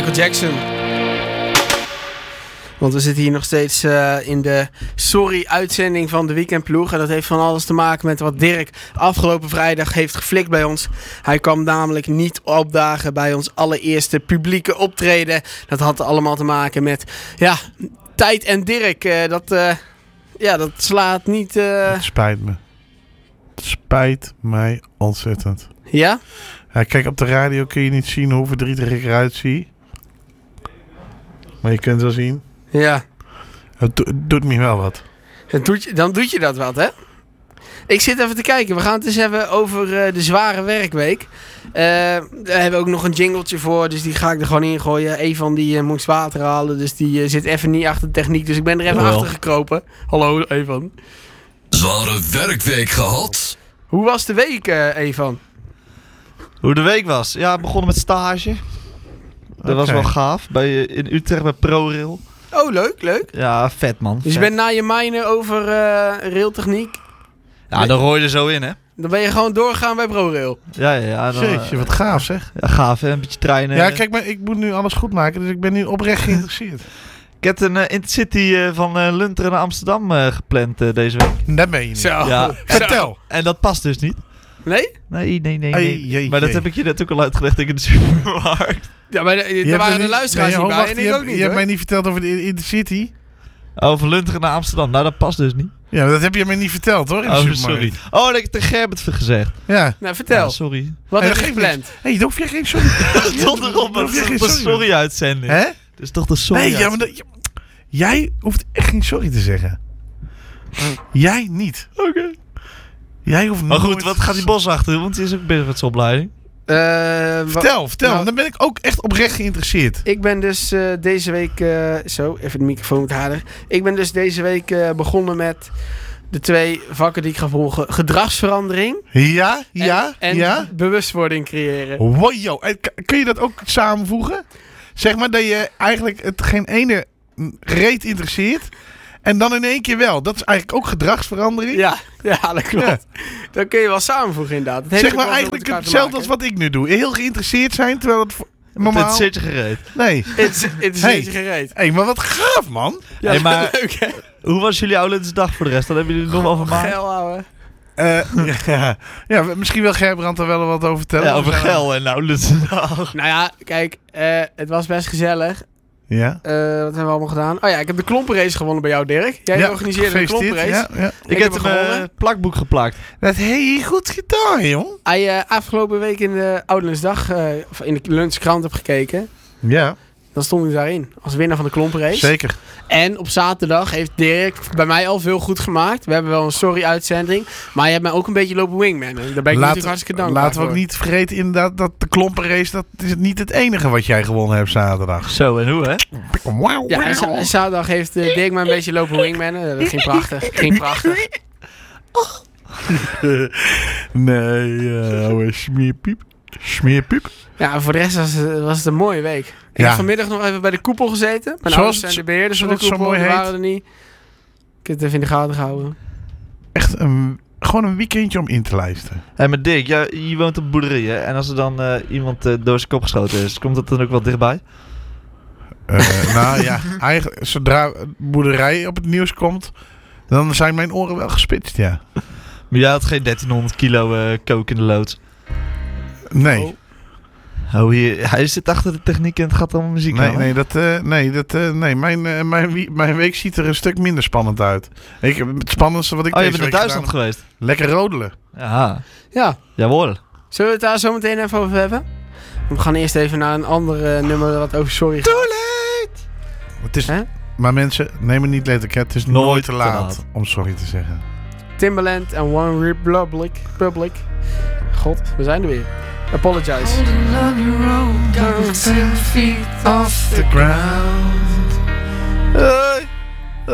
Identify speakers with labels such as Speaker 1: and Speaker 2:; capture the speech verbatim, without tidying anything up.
Speaker 1: Michael Jackson. Want we zitten hier nog steeds uh, in de sorry-uitzending van de Weekendploeg. En dat heeft van alles te maken met wat Dirk afgelopen vrijdag heeft geflikt bij ons. Hij kwam namelijk niet opdagen bij ons allereerste publieke optreden. Dat had allemaal te maken met, ja, tijd en Dirk. Uh, dat, uh, ja, dat slaat niet... Uh...
Speaker 2: Het spijt me. Het spijt mij ontzettend.
Speaker 1: Ja?
Speaker 2: Ja, kijk, op de radio kun je niet zien hoe verdrietig ik eruit zie. Maar je kunt wel zien.
Speaker 1: Ja.
Speaker 2: Het, do- het doet me wel wat.
Speaker 1: Het doet je, dan doet je dat wat, hè? Ik zit even te kijken. We gaan het eens hebben over uh, de zware werkweek. Uh, daar hebben we ook nog een jingletje voor. Dus die ga ik er gewoon in gooien. Evan die uh, moest water halen. Dus die uh, zit even niet achter de techniek. Dus ik ben er even
Speaker 3: Jawel.
Speaker 1: achter gekropen. Hallo, Evan.
Speaker 3: Zware werkweek gehad.
Speaker 1: Hoe was de week, uh, Evan?
Speaker 4: Hoe de week was? Ja, begonnen met stage. Dat was
Speaker 2: Oké.
Speaker 4: wel gaaf. Bij, uh, in Utrecht bij ProRail.
Speaker 1: Oh, leuk, leuk.
Speaker 4: Ja, vet man.
Speaker 1: Dus je
Speaker 4: vet.
Speaker 1: bent na je mijnen over uh, railtechniek.
Speaker 4: Ja, dan rooi je er zo in, hè?
Speaker 1: Dan ben je gewoon doorgegaan bij ProRail.
Speaker 4: Ja, ja, ja. Dan,
Speaker 2: Jeetje, wat gaaf zeg.
Speaker 4: ja, gaaf, hè? Een beetje treinen.
Speaker 2: Ja, kijk, maar ik moet nu alles goed maken. Dus ik ben nu oprecht geïnteresseerd.
Speaker 4: Ik heb een uh, Intercity uh, van uh, Lunteren naar Amsterdam uh, gepland uh, deze week.
Speaker 2: Dat meen je niet.
Speaker 1: Zo.
Speaker 4: Ja.
Speaker 2: Vertel.
Speaker 4: En dat past dus niet.
Speaker 1: Nee?
Speaker 4: Nee, nee, nee.
Speaker 2: Ai,
Speaker 4: nee.
Speaker 2: jeetje.
Speaker 4: Maar dat heb ik je net ook al uitgelegd in de supermarkt.
Speaker 1: Ja, maar de,
Speaker 2: Je
Speaker 1: daar
Speaker 2: hebt
Speaker 1: waren
Speaker 2: er
Speaker 1: de
Speaker 2: niet-
Speaker 1: luisteraars
Speaker 2: nee,
Speaker 1: niet
Speaker 2: oh,
Speaker 1: bij.
Speaker 2: wacht,
Speaker 1: En
Speaker 2: je
Speaker 1: ik
Speaker 2: hebt-
Speaker 1: ook niet,
Speaker 2: Je hebt
Speaker 1: hoor.
Speaker 2: mij niet verteld over de Intercity.
Speaker 4: Oh, van Lunteren naar Amsterdam. Nou, dat past dus niet.
Speaker 2: Ja, maar dat heb je mij niet verteld hoor. In de
Speaker 4: Oh,
Speaker 2: supermarkt.
Speaker 4: sorry. Oh, dat heb ik tegen Gerbert gezegd.
Speaker 2: Ja.
Speaker 1: Nou, vertel.
Speaker 4: Ja, sorry.
Speaker 1: Wat
Speaker 2: Nee,
Speaker 1: heb
Speaker 2: dat
Speaker 1: je
Speaker 2: geeft
Speaker 1: gepland?
Speaker 2: Hé, hey, hoef je geen sorry.
Speaker 4: Stond erop, maar
Speaker 2: Hoef je
Speaker 4: dat
Speaker 2: geen
Speaker 4: is toch de
Speaker 2: sorry.
Speaker 4: sorry-uitzending.
Speaker 2: Hè?
Speaker 4: Dat is toch de sorry
Speaker 2: Nee, ja, maar dat, jij hoeft echt geen sorry te zeggen. Jij niet.
Speaker 4: Oké.
Speaker 2: Jij hoeft
Speaker 4: Maar goed,
Speaker 2: nooit-
Speaker 4: wat gaat die bos achter? Want die is ook bezig met zijn opleiding.
Speaker 1: Uh, wa-
Speaker 2: Vertel, vertel.
Speaker 1: Nou,
Speaker 2: Dan ben ik ook echt oprecht geïnteresseerd.
Speaker 1: Ik ben dus uh, deze week... Uh, zo, even de microfoon wat harder. Ik ben dus deze week uh, begonnen met de twee vakken die ik ga volgen. Gedragsverandering
Speaker 2: Ja, ja,
Speaker 1: en, en
Speaker 2: ja.
Speaker 1: bewustwording creëren.
Speaker 2: Wow, yo. En k- kun je dat ook samenvoegen? Zeg maar dat je eigenlijk het geen ene reet interesseert. En dan in één keer wel. Dat is eigenlijk ook gedragsverandering.
Speaker 1: Ja, ja, dat klopt. Dat kun je wel samenvoegen inderdaad. Het heeft
Speaker 2: Zeg
Speaker 1: ook
Speaker 2: maar
Speaker 1: wel
Speaker 2: eigenlijk
Speaker 1: met elkaar te
Speaker 2: hetzelfde als
Speaker 1: maken.
Speaker 2: wat ik nu doe. Heel geïnteresseerd zijn, terwijl het voor- normaal...
Speaker 4: Het zit je gereed.
Speaker 2: Nee.
Speaker 1: Het is, het is
Speaker 2: Hey.
Speaker 1: een beetje gereed.
Speaker 2: Hé, maar wat gaaf, man.
Speaker 1: Ja,
Speaker 4: Hey, maar-
Speaker 1: leuk hè?
Speaker 4: Hoe was jullie Oudensdag voor de rest? Dat hebben jullie nog wel vermaakt.
Speaker 1: Geil, ouwe.
Speaker 2: Eh, ja, ja, misschien wil Gerbrand er wel wat over vertellen.
Speaker 4: Ja, over
Speaker 2: We zijn-
Speaker 4: gel en Oudensdag.
Speaker 1: Nou ja, kijk, uh, het was best gezellig.
Speaker 2: Ja.
Speaker 1: Uh, wat hebben we allemaal gedaan? Oh ja, ik heb de klompenrace gewonnen bij jou, Dirk. Jij
Speaker 2: Ja,
Speaker 1: organiseerde de
Speaker 2: gefeliciteerd.
Speaker 1: klompenrace.
Speaker 2: Ja, ja.
Speaker 4: Ik,
Speaker 1: heb
Speaker 4: heb
Speaker 1: hem
Speaker 4: hem uh,
Speaker 1: gewonnen.
Speaker 4: plakboek geplakt.
Speaker 2: Dat heb je goed gedaan, jong.
Speaker 1: Hij uh, afgelopen week in de Oudensdag, uh, of in de lunchkrant heb gekeken.
Speaker 2: Ja,
Speaker 1: Dan stond ik daarin als winnaar van de klompenrace.
Speaker 2: zeker.
Speaker 1: En op zaterdag heeft Dirk bij mij al veel goed gemaakt. We hebben wel een sorry-uitzending. Maar je hebt mij ook een beetje lopen wingmannen. Daar ben ik natuurlijk hartstikke dankbaar
Speaker 2: laten we ook
Speaker 1: voor.
Speaker 2: niet vergeten inderdaad dat de klompenrace, dat is niet het enige wat jij gewonnen hebt zaterdag.
Speaker 4: Zo, en hoe hè?
Speaker 2: Wauw,
Speaker 1: Ja, en za- en zaterdag heeft uh, Dirk mij een beetje lopen wingmannen. Dat ging prachtig. Ging prachtig.
Speaker 2: Nee, uh, ouwe smeerpiep. Smeerpiep.
Speaker 1: Ja, voor de rest was, het- was het een mooie week. Ik
Speaker 2: Ja.
Speaker 1: heb vanmiddag nog even bij de koepel gezeten. Mijn
Speaker 2: Zoals
Speaker 1: ouders
Speaker 2: het-
Speaker 1: zijn de beheerders van de
Speaker 2: zoals het zo
Speaker 1: koepel. Die
Speaker 2: mooi
Speaker 1: waren er niet. Ik heb het even in de gaten gehouden.
Speaker 2: Echt een, gewoon een weekendje om in te lijsten.
Speaker 4: Hé, maar Dick, ja, je woont op boerderie hè? En als er dan uh, iemand uh, door zijn kop geschoten is, komt dat dan ook wel dichtbij?
Speaker 2: Uh, nou ja, eigenlijk, zodra boerderij op het nieuws komt, dan zijn mijn oren wel gespitst, ja.
Speaker 4: Maar jij had geen dertienhonderd kilo uh, kook in de loods.
Speaker 2: Nee.
Speaker 1: Oh.
Speaker 4: Oh, hier, hij zit achter de techniek en het gaat allemaal muziek
Speaker 2: Nee,
Speaker 4: aan,
Speaker 2: nee, dat, uh, nee, dat, uh, nee mijn, uh, mijn, wie- mijn week ziet er een stuk minder spannend uit. Ik, het spannendste wat ik
Speaker 4: Oh, je
Speaker 2: deze
Speaker 4: bent naar
Speaker 2: week
Speaker 4: Duitsland
Speaker 2: gedaan
Speaker 4: geweest?
Speaker 2: heb, lekker rodelen.
Speaker 4: Ja,
Speaker 1: Ja,
Speaker 4: jawohl.
Speaker 1: zullen we het daar zo meteen even over hebben? We gaan eerst even naar een ander uh, nummer wat over sorry gaat.
Speaker 4: Too late!
Speaker 2: Het is,
Speaker 1: Hè?
Speaker 2: maar mensen, neem het niet letterlijk. Het is nooit,
Speaker 4: Nooit
Speaker 2: te
Speaker 4: te
Speaker 2: laat,
Speaker 4: laat.
Speaker 2: om sorry te zeggen.
Speaker 1: Timbaland en One Republic. Public. God, we zijn er weer. Apologize.
Speaker 5: Holding on your own, got ten feet off the ground.
Speaker 1: Uh,